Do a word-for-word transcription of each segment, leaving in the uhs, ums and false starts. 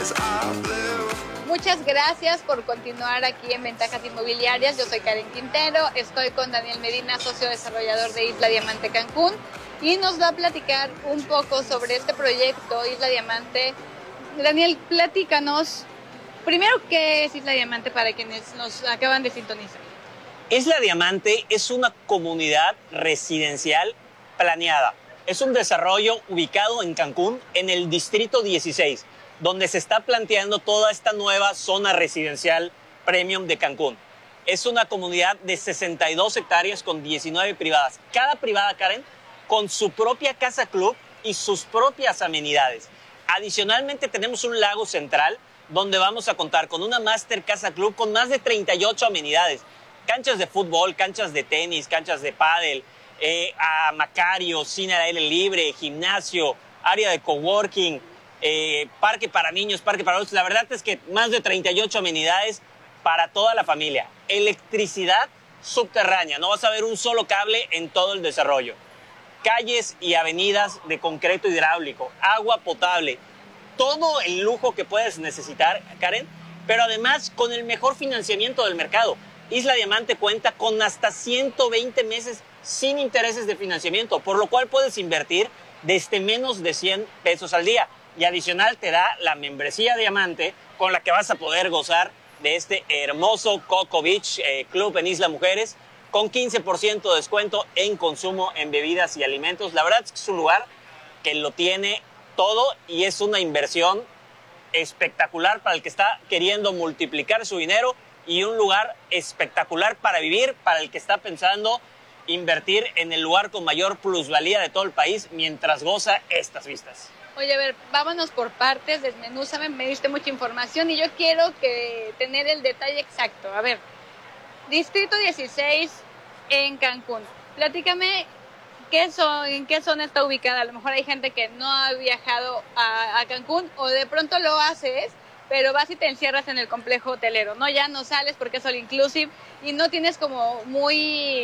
Muchas gracias por continuar aquí en Ventajas Inmobiliarias. Yo soy Karen Quintero, estoy con Daniel Medina, socio desarrollador de Isla Diamante Cancún, y nos va a platicar un poco sobre este proyecto Isla Diamante. Daniel, platícanos primero qué es Isla Diamante para quienes nos acaban de sintonizar. Isla Diamante es una comunidad residencial planeada. Es un desarrollo ubicado en Cancún, en el distrito dieciséis, donde se está planteando toda esta nueva zona residencial premium de Cancún. Es una comunidad de sesenta y dos hectáreas con diecinueve privadas. Cada privada, Karen, con su propia casa club y sus propias amenidades. Adicionalmente tenemos un lago central donde vamos a contar con una Master Casa Club con más de treinta y ocho amenidades. Canchas de fútbol, canchas de tenis, canchas de pádel, eh, a Macario, cine al aire libre, gimnasio, área de coworking, eh, parque para niños, parque para adultos. La verdad es que más de treinta y ocho amenidades para toda la familia. Electricidad subterránea, no vas a ver un solo cable en todo el desarrollo. Calles y avenidas de concreto hidráulico, agua potable, todo el lujo que puedes necesitar, Karen, pero además con el mejor financiamiento del mercado. Isla Diamante cuenta con hasta ciento veinte meses sin intereses de financiamiento, por lo cual puedes invertir desde menos de cien pesos al día. Y adicional te da la membresía Diamante con la que vas a poder gozar de este hermoso Coco Beach eh, Club en Isla Mujeres, con quince por ciento de descuento en consumo en bebidas y alimentos. La verdad es que es un lugar que lo tiene todo y es una inversión espectacular para el que está queriendo multiplicar su dinero, y un lugar espectacular para vivir, para el que está pensando invertir en el lugar con mayor plusvalía de todo el país mientras goza estas vistas. Oye, a ver, vámonos por partes, desmenúzame, me diste mucha información y yo quiero que tener el detalle exacto. A ver, Distrito dieciséis en Cancún. Platícame qué son, en qué zona está ubicada. A lo mejor hay gente que no ha viajado a, a Cancún, o de pronto lo haces, pero vas y te encierras en el complejo hotelero, ¿no? Ya no sales porque es all inclusive y no tienes como muy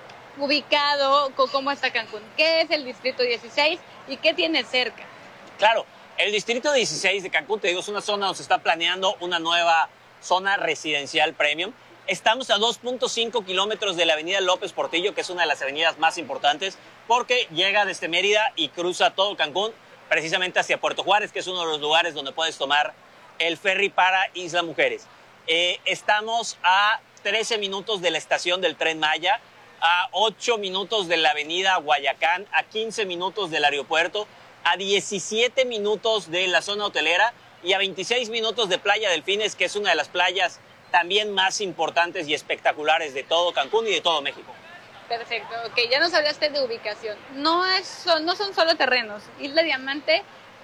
ubicado cómo está Cancún. ¿Qué es el Distrito dieciséis y qué tiene cerca? Claro, el Distrito dieciséis de Cancún, te digo, es una zona donde se está planeando una nueva zona residencial premium. Estamos a dos punto cinco kilómetros de la avenida López Portillo, que es una de las avenidas más importantes, porque llega desde Mérida y cruza todo Cancún, precisamente hacia Puerto Juárez, que es uno de los lugares donde puedes tomar el ferry para Isla Mujeres. Eh, estamos a trece minutos de la estación del Tren Maya, a ocho minutos de la avenida Guayacán, a quince minutos del aeropuerto, a diecisiete minutos de la zona hotelera y a veintiséis minutos de Playa Delfines, que es una de las playas también más importantes y espectaculares de todo Cancún y de todo México. Perfecto, ok, ya nos hablaste de ubicación. No, es, son, no son solo terrenos. Isla Diamante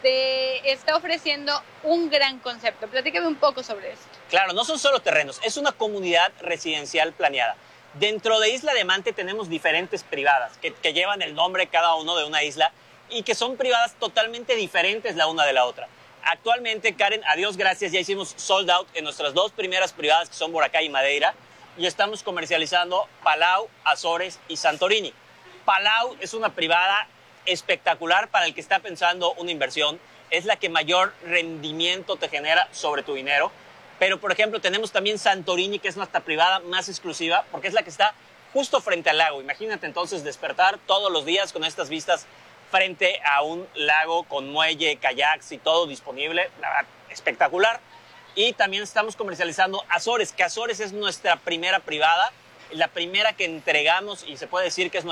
te está ofreciendo un gran concepto. Platícame un poco sobre esto. Claro, no son solo terrenos, es una comunidad residencial planeada. Dentro de Isla Diamante tenemos diferentes privadas que, que llevan el nombre cada uno de una isla y que son privadas totalmente diferentes la una de la otra. Actualmente, Karen, a Dios gracias, ya hicimos sold out en nuestras dos primeras privadas, que son Boracay y Madeira, y estamos comercializando Palau, Azores y Santorini. Palau es una privada espectacular para el que está pensando una inversión. Es la que mayor rendimiento te genera sobre tu dinero. Pero, por ejemplo, tenemos también Santorini, que es nuestra privada más exclusiva, porque es la que está justo frente al lago. Imagínate entonces despertar todos los días con estas vistas frente a un lago con muelle, kayaks y todo disponible. La verdad, espectacular. Y también estamos comercializando Azores, que Azores es nuestra primera privada, la primera que entregamos y se puede decir que es nuestra